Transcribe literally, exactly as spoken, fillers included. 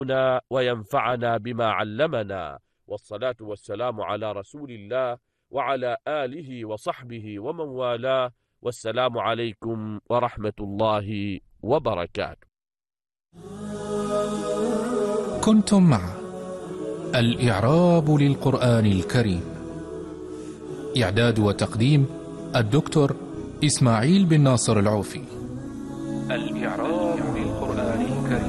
وينفعنا بما علمنا، والصلاة والسلام على رسول الله وعلى آله وصحبه ومن والاه، والسلام عليكم ورحمة الله وبركاته. كنتم مع الإعراب للقرآن الكريم، إعداد وتقديم الدكتور إسماعيل بن ناصر العوفي. الإعراب